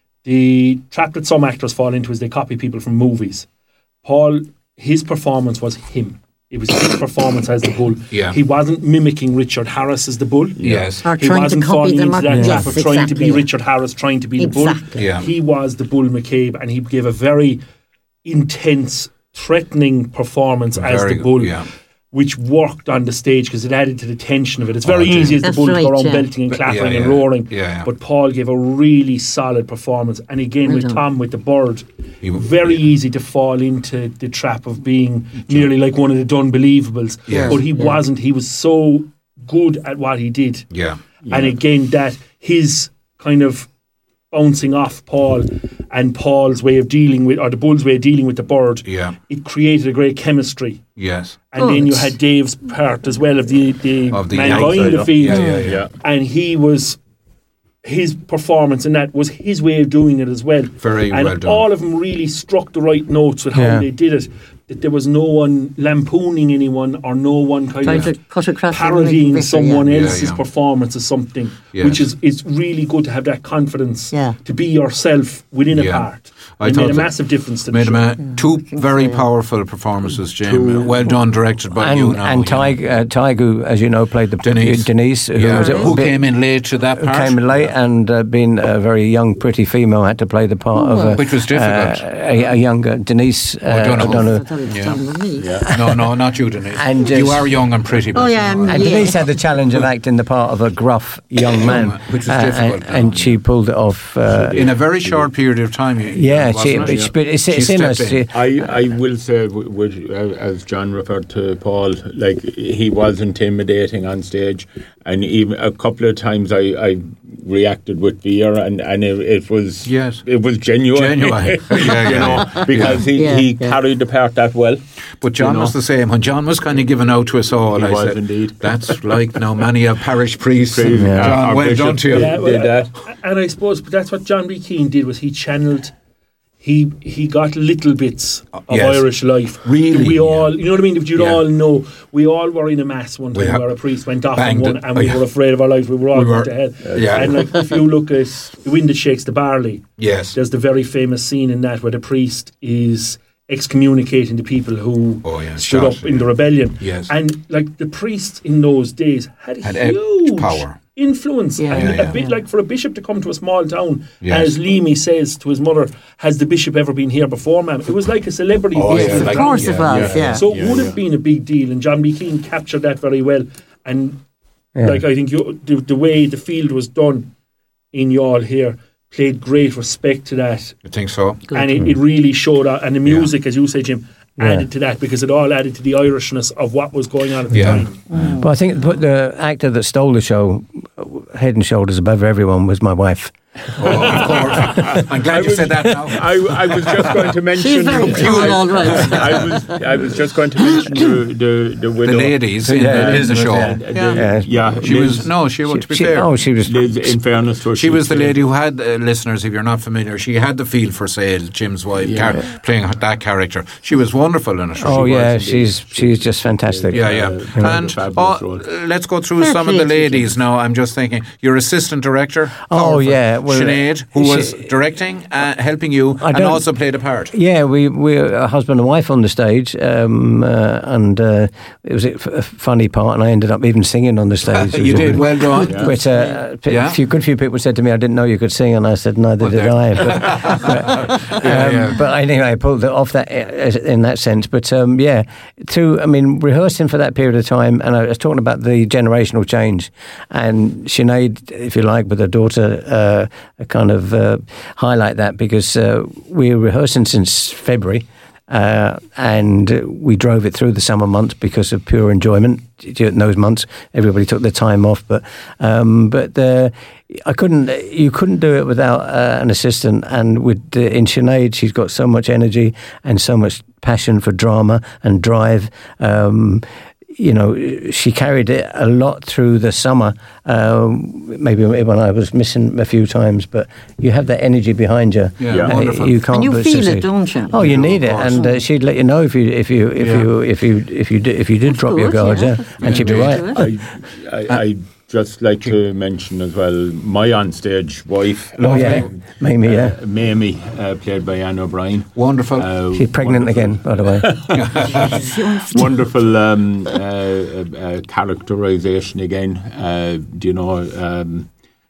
the trap that some actors fall into is they copy people from movies. Paul, his performance was him. It was his performance as the bull. Yeah. He wasn't mimicking Richard Harris as the bull. Yes. Or He trying to wasn't copy falling them into or- that Yes, trap of trying to be exactly. Richard Harris, trying to be the bull. Exactly. Yeah. He was the bull McCabe, and he gave a very intense, threatening performance as Very the bull, good, yeah. which worked on the stage because it added to the tension of it. It's very Oh, easy as the That's bull to right, go around yeah. belting and But- clapping yeah, and yeah. roaring. Yeah, yeah. But Paul gave a really solid performance. And again, Well with done. Tom, with the bird, He- very easy to fall into the trap of being nearly like one of the Dunbelievables. Yes. But he wasn't. He was so good at what he did. Yeah. And again, that his kind of bouncing off Paul and Paul's way of dealing with, or the bull's way of dealing with the bird, Yeah. it created a great chemistry. Yes. And then you Good. had Dave's part as well of the, the, Of the man outsider. behind the field. Yeah, yeah, yeah. And he was, his performance in that was his way of doing it as well. Very and well done. all of them really struck the right notes with how Yeah. they did it. That there was no one lampooning anyone or no one kind Trying of to cut across the parodying river, someone yeah. Yeah, else's yeah. performance as something, Yes. which is is really good to have that confidence Yeah. to be yourself within a Yeah. part. I It thought made a that massive difference to the Made show. a man, two very powerful performances, Jim. Well done, directed by and you now. and Tig, uh, Tigu, as you know, played the Denise. Denise who, Yeah. was a Who bit- came in late to that who part? came in late and uh, being a very young, pretty female, had to play the part of a, Which was difficult. uh, a, a younger Denise uh, O'Donoghue. O'Donoghue, it's Yeah. done with me. Yeah. No, no, not you, Denise. And you just- are young and pretty. but Oh, you yeah, know, I'm- And Yeah. Denise had the challenge of acting the part of a gruff young man, Which was uh, difficult, and, and she pulled it off. Uh, in a very short period of time. You, yeah, she, wasn't it? but, but it's, She it's in us. stepped in. I, I will say, w- w- as John referred to Paul, like he was intimidating on stage, and even a couple of times I, I reacted with fear, and, and it, it was Yes. it was genuine, Genuine. Yeah, you yeah, know, yeah. because he, Yeah, he yeah. carried the part that well. But John you know. was the same. When John was kind of giving out to us all, He I was said, indeed. that's like now many a parish priest. and Priest, yeah. John, Our well bishop done to you. Yeah, well, did that. and I suppose that's what John B. Keane did, was he channeled, he he got little bits of Yes. Irish life. Really, we all, yeah. you know what I mean. If you'd Yeah. all know, we all were in a mass one We time ha- where a priest went off banged and one, it. and Oh, we yeah. were afraid of our lives. We were all We going were- to hell. yeah. And like if you look at The Wind That Shakes the Barley, Yes. there's the very famous scene in that where the priest is excommunicating the people who Oh, yeah, stood shot, up in the rebellion. Yes. And like the priests in those days had, Had e- huge power. influence. Yeah. and Yeah, a yeah. bit like for a bishop to come to a small town, Yes. as Leamy says to his mother, has the bishop ever been here before, ma'am? It was like a celebrity Oh, visit. yeah, Of like- course it yeah, was, yeah. So it Yeah, would yeah. have been a big deal, and John B. Keane captured that very well. And Yeah. like I think you, the, the way the field was done in Youghal here played great respect to that, I think so. and it, it really showed out. And the music, as you say, Jim, added to that, because it all added to the Irishness of what was going on at the Yeah. time. But I think the, the actor that stole the show, head and shoulders above everyone, was my wife. Oh, of course. I'm glad you said that now. I, I was just going to mention. She's very tall, all right. I was I was just going to mention the the, the widow. The ladies in, Yeah, the, in the yeah. show. Uh, the- Yeah. yeah, She Liz- was, no, she, to be She- fair. oh, she was. Liz, in fairness to her, She was the uh, lady who had, uh, listeners, if you're not familiar, she had the feel for sale, Jim's wife, Yeah. car- playing that character. She was wonderful in it. Oh She yeah, was. she's she's just fantastic. Yeah, yeah. Uh, and fabulous oh, role. uh, let's go through Fair some of play the to ladies now. I'm just thinking, your assistant director, Oh, powerful, yeah, well, Sinead, who she- was directing, uh, helping you, I and don't- also played a part. Yeah, we we're a husband and wife on the stage, um, uh, and uh, it was a, f- a funny part, and I ended up even singing on the stage. You did, well done. But uh, a Yeah. few good few people said to me, "I didn't know you could sing," and I said, "Neither Well, did there- I." But, but, Yeah, um, yeah. but anyway, I pulled it off that in that sense. But um, yeah, through I mean, rehearsing for that period of time, and I was talking about the generational change, and Sinead, if you like, with her daughter, uh, kind of uh, highlight that, because uh, we were rehearsing since February. Uh, and we drove it through the summer months because of pure enjoyment. In those months, everybody took their time off, but um, but uh, I couldn't. You couldn't do it without uh, an assistant. And with uh, in Sinead, she's got so much energy and so much passion for drama and drive. Um, you know, she carried it a lot through the summer. Um, maybe when I was missing a few times, but you have that energy behind you. Yeah, Yeah. Uh, wonderful. You can't And you but feel succeed. it, don't you? Oh, you Yeah, need of it, course. and uh, she'd let you know if you if you if Yeah. you if you if you did, if you did drop your good, guard, yeah. yeah, and she'd be Indeed. right. I, I, I just like to mention as well my onstage wife. Oh yeah, um, Mamie, yeah. uh, Mamie, uh, played by Anne O'Brien. Wonderful. Uh, She's pregnant wonderful- again, by the way. Wonderful um, uh, uh, characterization again. Uh, do you know? Um,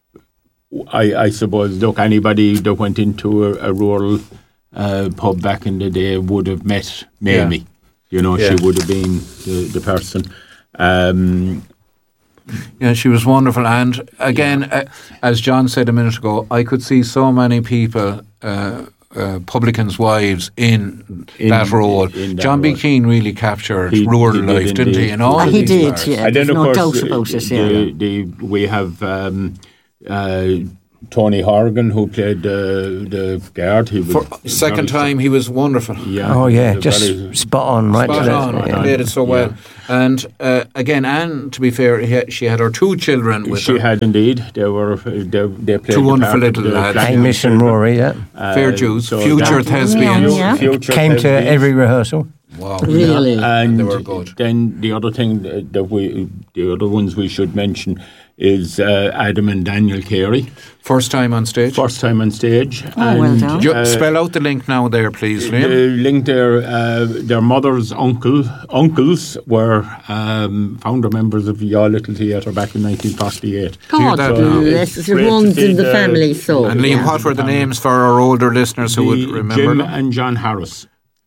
I, I suppose, look, anybody that went into a, a rural uh, pub back in the day would have met Mamie. Yeah. You know, Yeah. she would have been the, the person. Um, Yeah, she was wonderful. And again, uh, as John said a minute ago, I could see so many people, uh, uh, publicans' wives, in, In- that role. in that John B. role. Keane really captured He- rural he did life, didn't he? indeed. In all Ah, of he these did, parts. yeah. and then, There's of no course, doubt about it, the, yeah. the, we have um, uh, Tony Horgan, who played uh, the guard. He was For second very- time, he was wonderful. Yeah, Oh yeah, very- just spot on, right? Spot to on. that. He Yeah. played it so well. And uh, again, Anne, to be fair, he had, she had her two children with she her. had indeed. They were they, they played Two the wonderful part of little the lads. black Hamish and children. Rory, yeah. Uh, Fair Jews, so future that- thespians. Yeah. Future Came to thespians. every rehearsal. Wow. Really? And They were good. then the other thing that that we, the other ones we should mention is uh, Adam and Daniel Carey. First time on stage. First time on stage. Oh, well and, done. Ju- uh, spell out the link now there, please, Liam. The link there, uh, their mother's uncle, uncles were um, founder members of Youghal Little Theatre back in nineteen forty-eight. God that bless it's us. It great to runs see in the the- family, so. And Liam, yeah. what were the names for our older listeners who would The remember Jim them? and John Harris.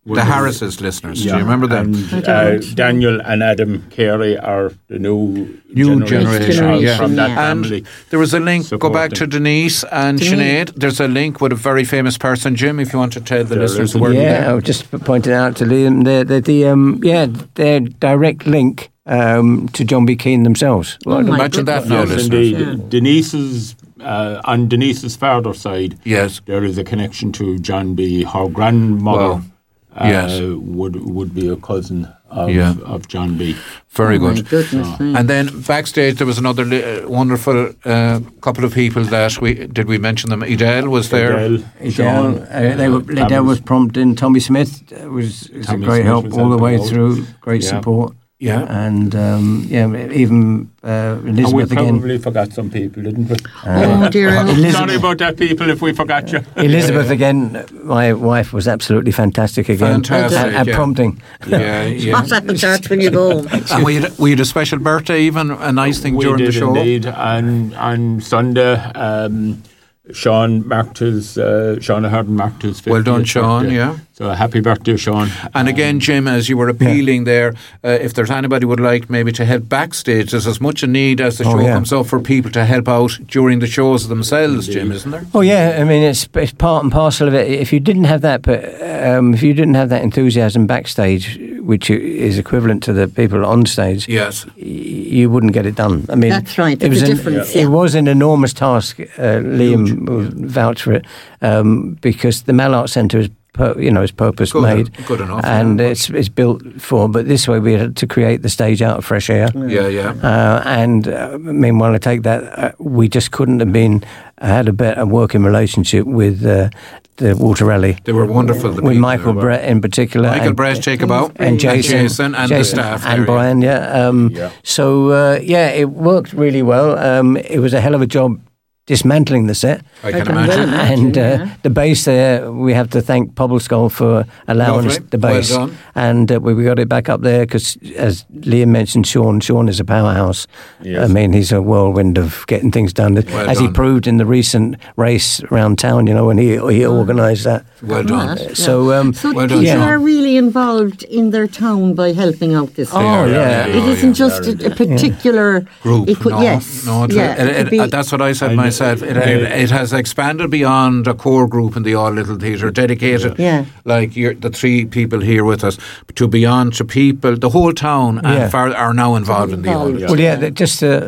The Harris's listeners, yeah. do you remember them? And, uh, Daniel and Adam Carey are the new, new generation, generation yeah. from that and family. There was a link, go back to Denise and Denise. Sinead. There's a link with a very famous person, Jim, if you want to tell the there listeners the word. Yeah, there. I was just pointing out to Liam, the, the, the, um, yeah, their direct link um, to John B. Keane themselves. Oh, well, imagine that now, yes, listeners. Indeed. Yeah. Denise's, uh, on Denise's father's side, yes, there is a connection to John B. Her grandmother. Wow. Uh, yes, would would be a cousin of, yeah. of John B. Very oh good. My goodness, oh. And then backstage there was another li- wonderful uh, couple of people that we did we mention them. Edel was there. Edel, Edel, uh, they were, uh, Edel was prompting. Tommy Smith was, was a great Smith help all the way out. through. Great yeah. support. Yeah, and um, yeah, even uh, Elizabeth and we again. probably forgot some people, didn't we? Uh, oh dear! Sorry about that, people, if we forgot you. Elizabeth again, my wife, was absolutely fantastic again. Fantastic, at, at yeah. prompting. Yeah, yeah. What happened church when you go? And we had, we had a special birthday, even a nice thing we during did the show. Indeed, and on Sunday. Um, Sean marked his, uh, Sean Ahern marked his fiftieth Well done, Sean, birthday. yeah. So happy birthday, Sean. And again, Jim, as you were appealing yeah. there, uh, if there's anybody would like maybe to help backstage, there's as much a need as the oh, show yeah. comes up for people to help out during the shows themselves, Indeed. Jim, isn't there? Oh yeah, I mean it's, it's part and parcel of it. If you didn't have that, but um, if you didn't have that enthusiasm backstage, which is equivalent to the people on stage, yes, y- you wouldn't get it done. I mean, that's right. It was, the an, difference, yeah. yeah. it was an enormous task. Uh, Liam will vouch for it um, because the Mallard Centre is. Per, you know, it's purpose good, made, good enough, and yeah. it's it's built for. But this way, we had to create the stage out of fresh air. Yeah, yeah. Uh, and uh, I mean, while I take that, uh, we just couldn't have been had a better working relationship with uh, the Walter Raleigh. They were wonderful. The with Michael Brett in particular, Michael and, Brett, Jacob Out, and Jason, and, Jason and Jason, the staff, and there, Brian. Yeah. Um, yeah. So uh, yeah, it worked really well. Um, it was a hell of a job. Dismantling the set, I can I imagine, well and uh, yeah. the bass there. We have to thank Pobbleskull for allowing Lovely. us the bass, well done. and uh, we, we got it back up there because, as Liam mentioned, Sean, Sean is a powerhouse. Yes. I mean, he's a whirlwind of getting things done, well as done. he proved in the recent race around town. You know, when he he organised that. Well done. Yeah. So, um, so well people done, are really involved in their town by helping out this. Oh, fair. yeah. It isn't yeah, just a, a particular group. It could, no, yes, no, it, yeah, it, it could it, be, uh, that's what I said I myself. It, it, it has expanded beyond a core group in the All Little Theatre, dedicated, yeah. like you're, the three people here with us, to beyond to people. The whole town and Yeah. far, are now involved in the All Little. Well, yeah, the- just uh,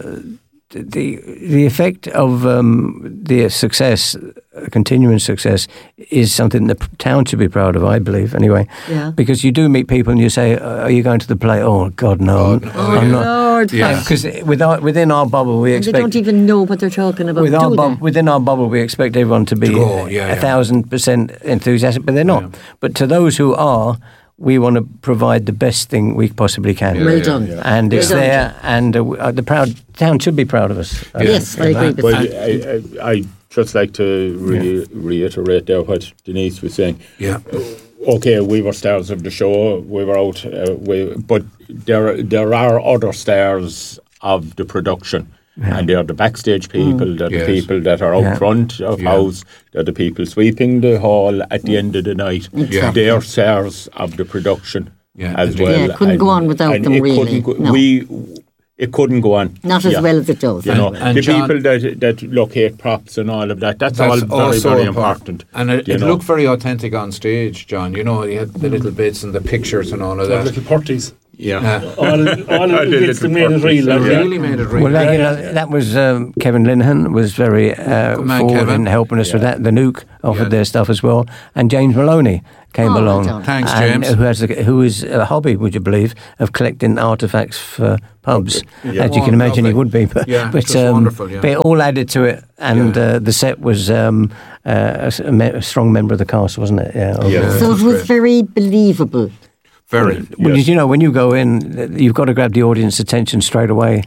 the the effect of um, the success, uh, continuing success, is something the town should be proud of. I believe, anyway. Yeah. Because you do meet people and you say, "Are you going to the play?" Oh God, no! Oh, Oh, I'm not. Lord, Yeah. Because within within our bubble, we and they expect. don't even know what they're talking about. With our do bub- they? within our bubble, we expect everyone to be To go, yeah, a yeah. thousand percent enthusiastic, but they're not. Yeah. But to those who are, we want to provide the best thing we possibly can. Well done. And it's Well done. there, and uh, w- uh, the proud town should be proud of us. Uh, Yes, I agree with Well, that. I, I, I just like to re- reiterate there what Denise was saying. Yeah. Okay, we were stars of the show. We were out, uh, we, but there there are other stars of the production. Yeah. And they're the backstage people, mm. they're yes. the people that are out Yeah. front of Yeah. house, they're the people sweeping the hall at the end of the night. Yeah. They're stars of the production Yeah, as indeed. well. Yeah, it couldn't and, go on without and them, it really. Couldn't go, No. we, it couldn't go on. Not as Yeah. well as it does. You know, And the John- people that that locate props and all of that, that's, That's all very, also very important. important. And it, you it know. looked very authentic on stage, John. You know, he had the little bits and the pictures and all of The that. little purties. Yeah. Yeah. All, all of the bits that made it real. It like, yeah. really made it real. Well, that, you know, that was um, Kevin Linehan was very uh, Good man, forward Kevin. in helping us with Yeah. that. The Nuke offered Yeah. their stuff as well, and James Maloney came Oh, along. well done. Thanks, and James. Who has a, who is a hobby, would you believe, of collecting artefacts for pubs. Yeah. As you Oh, can imagine, lovely. he would be. But, Yeah, but, it was um, wonderful, yeah. but it all added to it, and Yeah. uh, the set was um, uh, a, s- a me- a strong member of the cast, wasn't it? Yeah. Yeah. overall. So it That's was great. very believable. Very. Well, Yes. you know, when you go in, you've got to grab the audience attention straight away,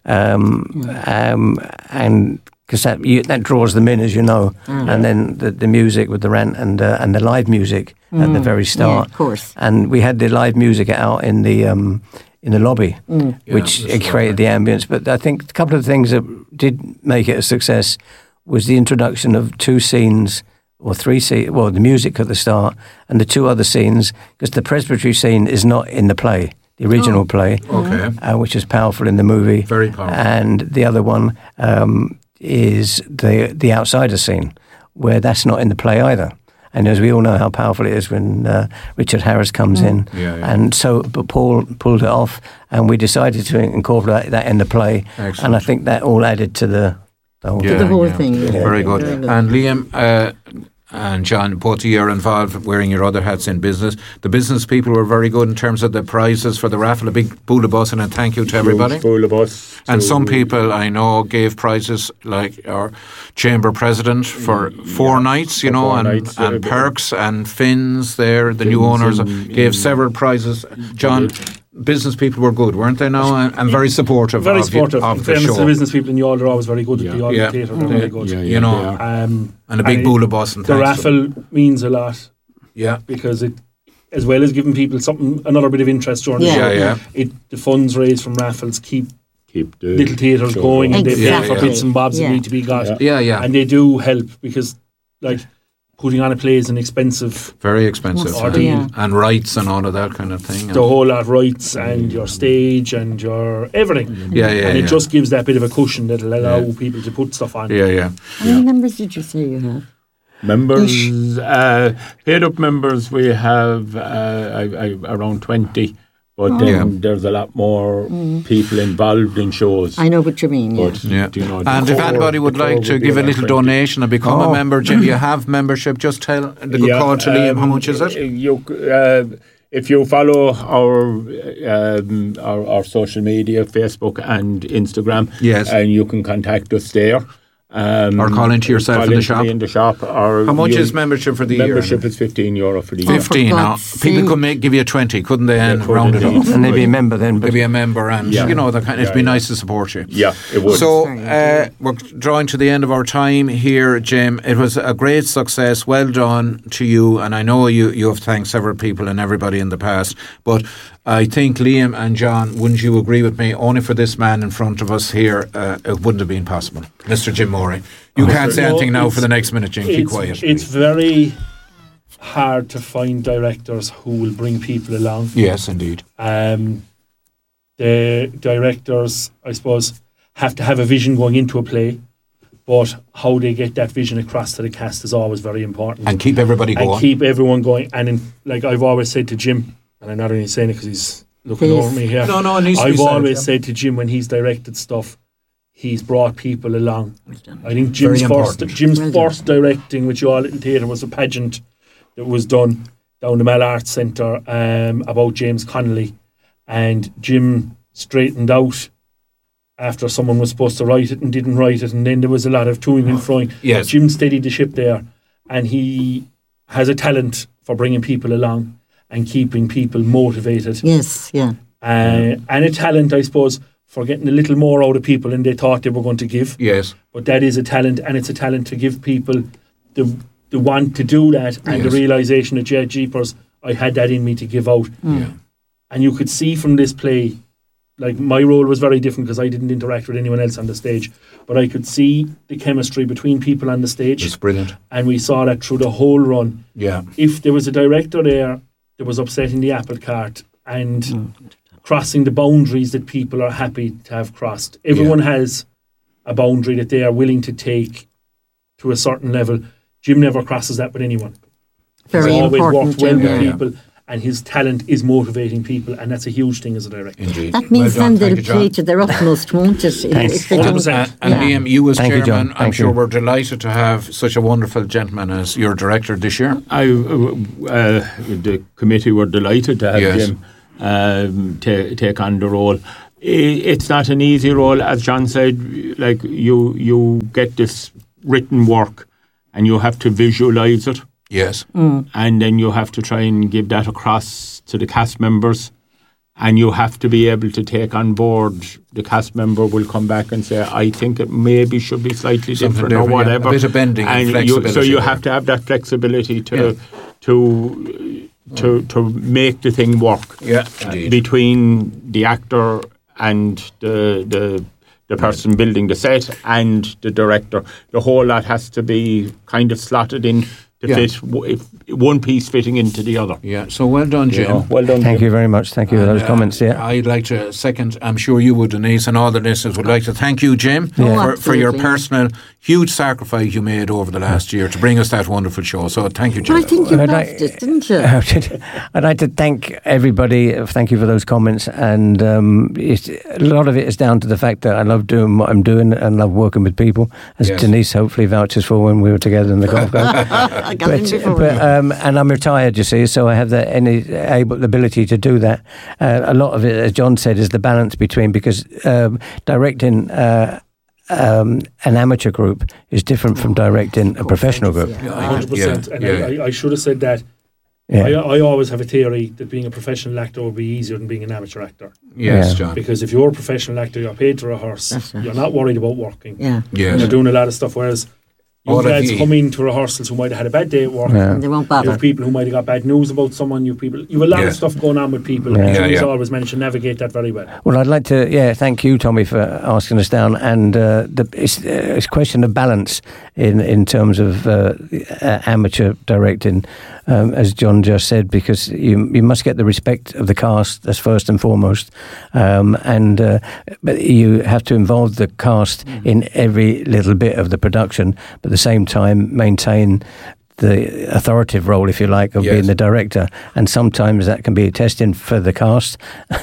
um, um, and because that you, that draws them in, as you know, and then the, the music with the rant and uh, and the live music at the very start, Yeah, of course. and we had the live music out in the um, in the lobby, which Yeah, it that's created the ambience. But I think a couple of things that did make it a success was the introduction of two scenes or three scenes, well, the music at the start, and the two other scenes, because the presbytery scene is not in the play, the original oh. play, okay. uh, which is powerful in the movie. Very powerful. And the other one um, is the the outsider scene, where that's not in the play either. And as we all know how powerful it is when uh, Richard Harris comes mm. in. Yeah, yeah. And so but Paul pulled it off, and we decided to incorporate that in the play. Excellent. And I think that all added to the, the whole, yeah, to the whole yeah. thing. Yeah. Very, good. Very good. And Liam uh, and John, both of you are involved wearing your other hats in business. The business people were very good in terms of the prizes for the raffle, a big bowl of bus, and a thank you to everybody. Bowl of bus. And some people I know gave prizes, like our chamber president for four yeah, nights, you know, four and, nights, and uh, Perks and Finn's there, the Finn's new owners, in, gave in, several prizes. John, business people were good, weren't they now? And, and very supportive very of, supportive. you, of in the fairness show. to the business people in Youghal, they're always very good at yeah. the Youghal yeah. Theatre. They're yeah. very good. Yeah, yeah, you know, um, and a big and bowl of bus. And the raffle means a lot. Yeah. Because it, as well as giving people something, another bit of interest during yeah. the show, yeah, yeah. It, the funds raised from raffles keep keep the little theatres going, and exactly. they pay for yeah. bits and bobs yeah. that need to be got. Yeah. yeah, yeah. And they do help because, like, putting on a play is an expensive, very expensive, ordeal. Yeah. And rights and all of that kind of thing. The whole lot of rights and your stage and your everything. Yeah, yeah, And it yeah. just gives that bit of a cushion that'll allow Yeah. people to put stuff on. Yeah, yeah. How many members did you say you have? Members, uh, paid up members, we have uh, I, I, around twenty, but Oh. then Yeah. there's a lot more people involved in shows. I know what you mean, yeah. But, Yeah. do you know, the And if core- anybody would the core like to would be give a about little twenty. donation and become Oh. a member, Jim, you have membership, just tell the good Yeah, call to Liam, how um, much is it? You, uh, if you follow our, um, our our social media, Facebook and Instagram, Yes. and you can contact us there. Um, Or call into yourself call in the into shop. me in the shop. Or How much you- is membership for the year? membership is fifteen euro for the year. fifteen for now. God's People sake. could make, give you a twenty, couldn't they, and They could round it indeed. up? and they'd be a member then. But They'd be a member, and Yeah. you know, the kind, it'd Yeah, be yeah. nice to support you. Yeah, it would. So Very uh, we're drawing to the end of our time here, Jim. It was a great success. Well done to you. And I know you, you have thanked several people and everybody in the past. But I think Liam and John, wouldn't you agree with me? Only for this man in front of us here, uh, it wouldn't have been possible. Mister Jim Morey. You can't say No, anything now it's- for the next minute, Jim. Keep It's, quiet. it's very hard to find directors who will bring people along. Yes, indeed. Um, the directors, I suppose, have to have a vision going into a play, but how they get that vision across to the cast is always very important. And keep everybody And going. keep everyone going. And in, like I've always said to Jim, and I'm not only saying it because he's looking Please. over me here. No, no, it needs to be I've said, always yeah. said to Jim when he's directed stuff, he's brought people along. I think Very Jim's first, important. Jim's Well done. first directing with Youghal Little Theatre was a pageant that was done down the Mel Arts Centre um, about James Connolly, and Jim straightened out after someone was supposed to write it and didn't write it, and then there was a lot of toing and froing. Yes. Jim steadied the ship there, and he has a talent for bringing people along and keeping people motivated. Yes, yeah. Uh, and a talent, I suppose, for getting a little more out of people than they thought they were going to give. Yes. But that is a talent, and it's a talent to give people the the want to do that and Yes. the realisation that, yeah, jeepers, I had that in me to give out. Yeah. And you could see from this play, like my role was very different because I didn't interact with anyone else on the stage, but I could see the chemistry between people on the stage. It's brilliant. And we saw that through the whole run. Yeah. If there was a director there that was upsetting the apple cart and Mm. crossing the boundaries that people are happy to have crossed, everyone has a boundary that they are willing to take to a certain level. Jim never crosses that with anyone. Very He's always important, worked well Jim, with yeah. people, and his talent is motivating people, and that's a huge thing as a director. Indeed. That means Well done. then they'll Thank you, play John. to their utmost, won't it? If- Thanks. if they one hundred don't- percent. And, and Yeah. Liam, you as Thank you, chairman, John. I'm Thank sure you. we're delighted to have such a wonderful gentleman as your director this year. I, uh, the committee were delighted to have Yes. Jim um, ta- take on the role. I- It's not an easy role, as John said. Like you, you get this written work, and you have to visualise it, Yes. and then you have to try and give that across to the cast members. And you have to be able to take on board. The cast member will come back and say, "I think it maybe should be slightly Something different or different, yeah. whatever." A bit of bending and you, flexibility so you there. have to have that flexibility to Yeah. to to to make the thing work. Yeah, uh, indeed. between the actor and the the the person building the set and the director. The whole lot has to be kind of slotted in to Yeah. fit w- if one piece fitting into the other. Yeah, so well done, Jim. Yeah, well done. Thank Jim. you very much. Thank you for those Uh, comments. Yeah. I'd like to second, I'm sure you would, Denise, and all the listeners would like to thank you, Jim, Yeah. for, for your Absolutely. personal huge sacrifice you made over the last year to bring us that wonderful show. So thank you, Well, I Jim. think you I'd loved like- it, didn't you? I'd like to thank everybody. Thank you for those comments. And um, it's, a lot of it is down to the fact that I love doing what I'm doing and love working with people, as Yes. Denise hopefully vouches for when we were together in the golf club. I got in But, before. but um, and I'm retired, you see, so I have the any able ability to do that. Uh, a lot of it, as John said, is the balance between because um, directing. Uh, Um, an amateur group is different from directing a professional group. Yeah, one hundred percent. yeah, And yeah. I, I should have said that. Yeah. I, I always have a theory that being a professional actor would be easier than being an amateur actor. Yes, Yeah. John. Because if you're a professional actor, you're paid to rehearse. That's right. You're not worried about working. Yeah. Yes. You're doing a lot of stuff, whereas All you've of lads you- come into rehearsals who might have had a bad day at work. Yeah. And they won't You bother. have people who might have got bad news about someone. You people, you have a lot Yeah. of stuff going on with people. Yeah. And Yeah, Julie's yeah. always mentioned navigate that very well. Well, I'd like to, yeah, thank you, Tommy, for asking us down. And uh, the, it's, uh, it's a question of balance in, in terms of uh, uh, amateur directing, um, as John just said, because you you must get the respect of the cast, that's first and foremost. Um, and uh, but you have to involve the cast in every little bit of the production, but at the same time maintain the authoritative role, if you like, of Yes. being the director. And sometimes that can be testing for the cast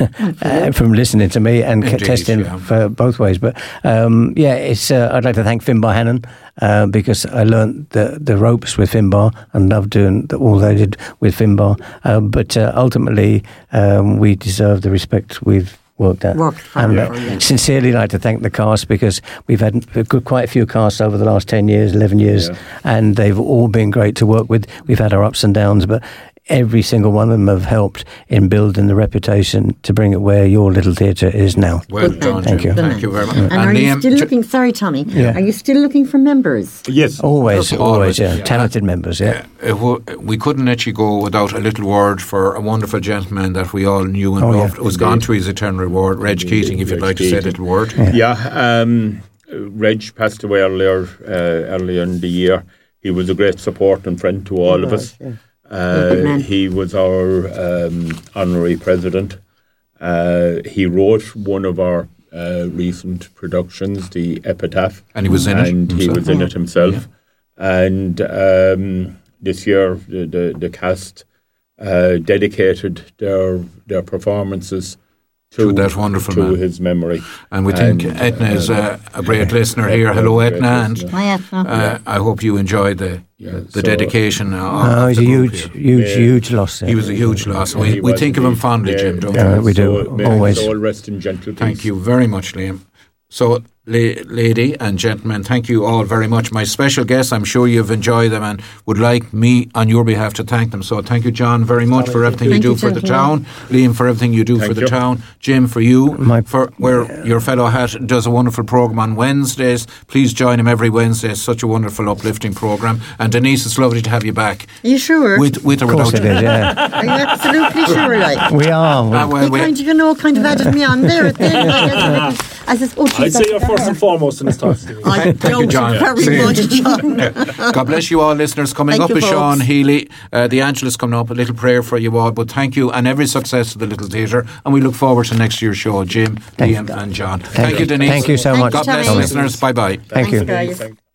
uh, from listening to me and Indeed, testing yeah. for both ways. But um, yeah, it's. Uh, I'd like to thank Finbar Hannon uh, because I learnt the, the ropes with Finbar and loved doing the, all they did with Finbar. Uh, but uh, ultimately, um, we deserve the respect we've worked at. Worked for, and yeah. uh, Yeah. sincerely like to thank the cast because we've had a good, quite a few casts over the last ten years, eleven years, Yeah. and they've all been great to work with. We've had our ups and downs, but every single one of them have helped in building the reputation to bring it where your little theatre is now. Well Good done, man. Thank Jim. you. Thank you very much. And, are you Liam, still ju- looking, sorry Tommy, Yeah. are you still looking for members? Yes. Always, Always, always, yeah. yeah. Talented members, yeah. Uh, it wo- we couldn't let you go without a little word for a wonderful gentleman that we all knew and Oh, yeah. loved. It was Indeed. gone to his eternal reward, Reg Indeed, Keating, if you'd Reg like to say a Keating. little word. Yeah, um, Reg passed away earlier, uh, earlier in the year. He was a great support and friend to all of us. Yeah. Uh, Good man. he was our um, honorary president. Uh, he wrote one of our uh, recent productions, the Epitaph, And he was in it and he himself. was in it himself. And um, this year, the the, the cast uh, dedicated their their performances to, To that wonderful to man. his memory. And we think And, Edna is uh, a, a great listener Edna here. is Hello, a great Edna. And listener. Hi, Ethna. uh, I hope you enjoyed the Yeah, the so- dedication. Of, Oh, of he's the a group huge, here. huge, Yeah. huge loss. He was a huge loss. Yeah, We, he we was think of him indeed. fondly, Yeah, Jim, don't Yeah, we? we do, So, may always. his soul rest in gentle peace. Thank you very much, Liam. So, la- lady and gentlemen, thank you all very much. My special guests, I'm sure you've enjoyed them and would like me on your behalf to thank them. So thank you, John, very much for everything you Thank do you, for the gentlemen. town. Liam, for everything you do Thank for the you. town. Jim, for you, My- for where your fellow Hat does a wonderful programme on Wednesdays. Please join him every Wednesday. It's such a wonderful, uplifting programme. And Denise, it's lovely to have you back. Are you sure? With, with or Of course without it is, yeah. Are you absolutely sure, like? We are. Ah, well, You we- kind of, you know, kind of added me on there at the end. Like, as a little- as it's, oh, geez, I'd say that's you're first better. and foremost in his thoughts. Stevie. I Thank you, doubt John. it very Same. much, John. Yeah. God bless you all, listeners. Coming Thank up you, is Sean folks. Healy. Uh, the Angelus coming up. A little prayer for you all. But thank you and every success to the Little Theatre. And we look forward to next year's show. Jim, Thank Liam, you. and John. Thank, you, you. Denise. Thank you so Thank much. God you, bless Tommy. listeners. Bye bye. Thank you. Thanks, guys. Thank-